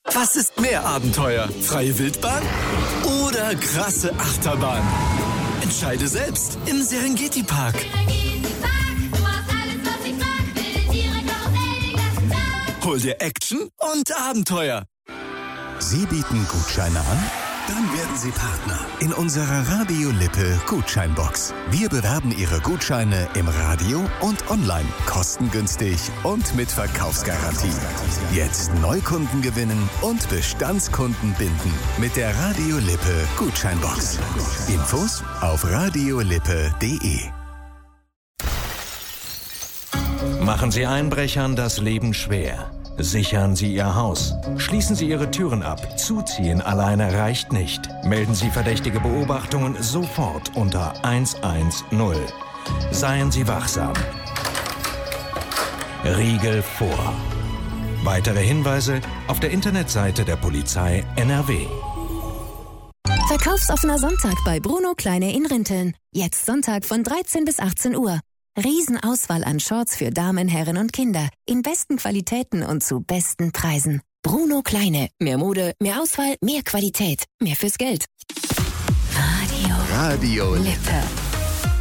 Was ist mehr Abenteuer? Freie Wildbahn oder krasse Achterbahn? Entscheide selbst im Serengeti Park. Hol dir Action und Abenteuer. Sie bieten Gutscheine an? Dann werden Sie Partner in unserer Radio Lippe Gutscheinbox. Wir bewerben Ihre Gutscheine im Radio und online, kostengünstig und mit Verkaufsgarantie. Jetzt Neukunden gewinnen und Bestandskunden binden mit der Radio Lippe Gutscheinbox. Infos auf radiolippe.de. Machen Sie Einbrechern das Leben schwer. Sichern Sie Ihr Haus. Schließen Sie Ihre Türen ab. Zuziehen alleine reicht nicht. Melden Sie verdächtige Beobachtungen sofort unter 110. Seien Sie wachsam. Riegel vor. Weitere Hinweise auf der Internetseite der Polizei NRW. Verkaufsoffener Sonntag bei Bruno Kleine in Rinteln. Jetzt Sonntag von 13 bis 18 Uhr. Riesenauswahl an Shorts für Damen, Herren und Kinder. In besten Qualitäten und zu besten Preisen. Bruno Kleine. Mehr Mode, mehr Auswahl, mehr Qualität. Mehr fürs Geld. Radio Radio Lippe.